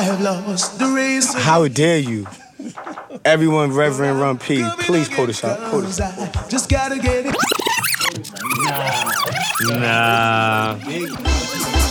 have lost the race. How dare you? Everyone, Reverend Run P, please pull this out. Pull this out. Just gotta get it. Nah.